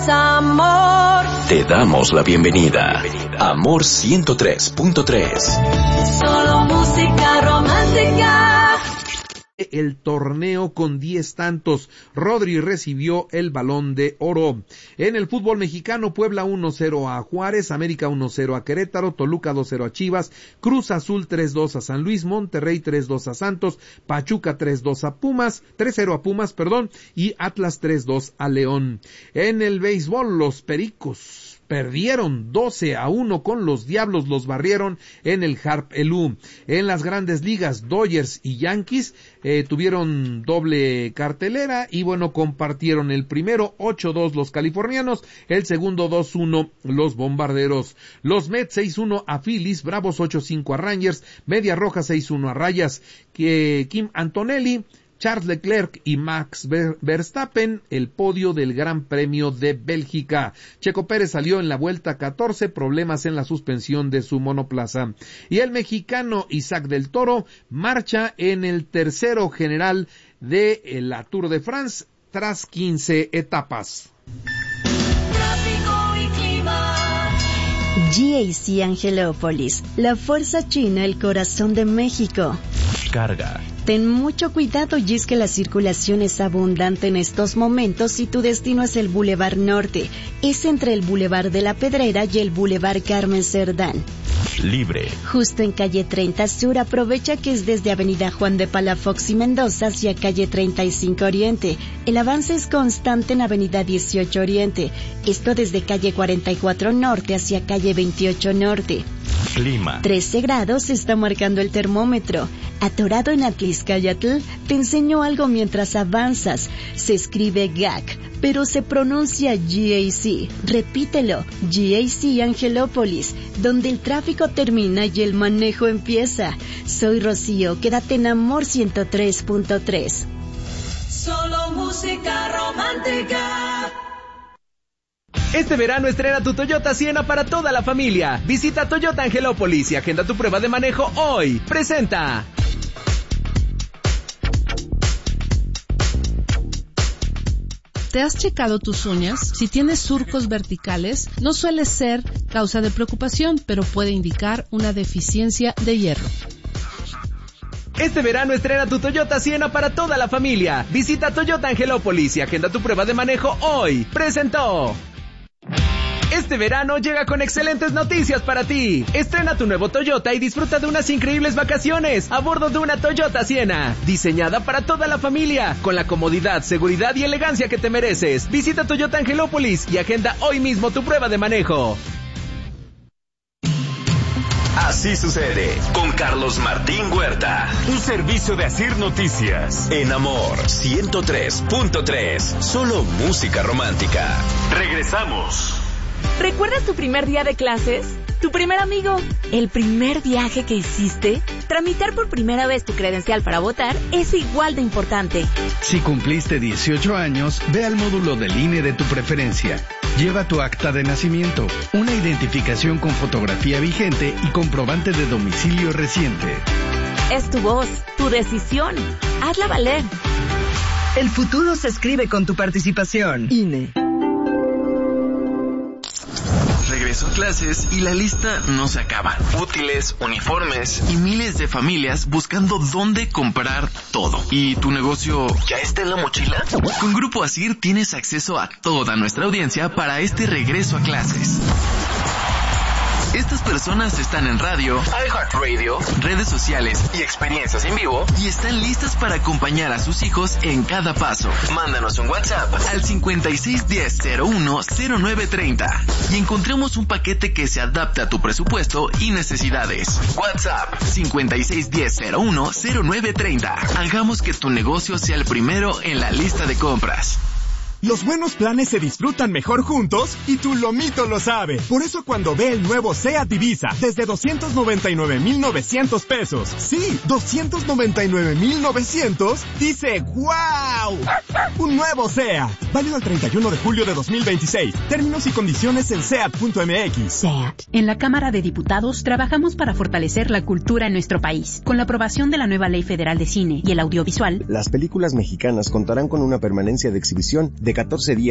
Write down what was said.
Amor. Te damos la bienvenida. Amor 103.3. Solo música romántica. El torneo con 10 tantos. Rodri recibió el Balón de Oro. En el fútbol mexicano, Puebla 1-0 a Juárez, América 1-0 a Querétaro, Toluca 2-0 a Chivas, Cruz Azul 3-2 a San Luis, Monterrey 3-2 a Santos, Pachuca 3-2 a Pumas, 3-0 a Pumas, y Atlas 3-2 a León. En el béisbol, los Pericos perdieron 12-1 con los Diablos, los barrieron en el Harp Elú. En las grandes ligas, Dodgers y Yankees tuvieron doble cartelera y bueno, compartieron el primero 8-2 los californianos, el segundo 2-1 los bombarderos. Los Mets 6-1 a Phillies, Bravos 8-5 a Rangers, Medias Rojas 6-1 a Rayas, Kim Antonelli, Charles Leclerc y Max Verstappen, el podio del Gran Premio de Bélgica. Checo Pérez salió en la vuelta 14, problemas en la suspensión de su monoplaza. Y el mexicano Isaac del Toro marcha en el tercero general de la Tour de France tras 15 etapas. GAC Angelópolis, la fuerza china, el corazón de México. Carga. Ten mucho cuidado y es que la circulación es abundante en estos momentos y tu destino es el Boulevard Norte. Es entre el Boulevard de la Pedrera y el Boulevard Carmen Cerdán. Libre. Justo en calle 30 Sur, aprovecha que es desde avenida Juan de Palafox y Mendoza hacia calle 35 Oriente. El avance es constante en avenida 18 Oriente. Esto desde calle 44 Norte hacia calle 28 Norte. Clima. 13 grados está marcando el termómetro. Atorado en Atliscayatl, te enseño algo mientras avanzas. Se escribe GAC, pero se pronuncia GAC. Repítelo, GAC Angelópolis, donde el tráfico termina y el manejo empieza. Soy Rocío, quédate en Amor 103.3. Solo música romántica. Este verano estrena tu Toyota Siena para toda la familia. Visita Toyota Angelópolis y agenda tu prueba de manejo hoy. Presenta. ¿Te has checado tus uñas? Si tienes surcos verticales, no suele ser causa de preocupación, pero puede indicar una deficiencia de hierro. Este verano estrena tu Toyota Siena para toda la familia. Visita Toyota Angelópolis y agenda tu prueba de manejo hoy. Presentó. Este verano llega con excelentes noticias para ti. Estrena tu nuevo Toyota y disfruta de unas increíbles vacaciones a bordo de una Toyota Siena, diseñada para toda la familia, con la comodidad, seguridad y elegancia que te mereces. Visita Toyota Angelópolis y agenda hoy mismo tu prueba de manejo. Así sucede con Carlos Martín Huerta. Un servicio de Asir Noticias. En Amor 103.3. Solo música romántica. Regresamos. ¿Recuerdas tu primer día de clases? ¿Tu primer amigo? ¿El primer viaje que hiciste? Tramitar por primera vez tu credencial para votar es igual de importante. Si cumpliste 18 años, ve al módulo del INE de tu preferencia. Lleva tu acta de nacimiento, una identificación con fotografía vigente y comprobante de domicilio reciente. Es tu voz, tu decisión. Hazla valer. El futuro se escribe con tu participación. INE. Regresó a clases y la lista no se acaba. Útiles, uniformes y miles de familias buscando dónde comprar todo. ¿Y tu negocio ya está en la mochila? Con Grupo Asir tienes acceso a toda nuestra audiencia para este regreso a clases. Estas personas están en radio, iHeartRadio, redes sociales y experiencias en vivo y están listas para acompañar a sus hijos en cada paso. Mándanos un WhatsApp al 5610-010930 y encontremos un paquete que se adapte a tu presupuesto y necesidades. WhatsApp 5610-010930. Hagamos que tu negocio sea el primero en la lista de compras. Los buenos planes se disfrutan mejor juntos y tu lomito lo sabe. Por eso cuando ve el nuevo SEAT Ibiza desde 299,900 pesos, sí, 299,900, dice ¡wow! Un nuevo SEAT, válido al 31 de julio de 2026. Términos y condiciones en SEAT.mx. SEAT. En la Cámara de Diputados trabajamos para fortalecer la cultura en nuestro país. Con la aprobación de la nueva Ley Federal de Cine y el Audiovisual, las películas mexicanas contarán con una permanencia de exhibición de 14 días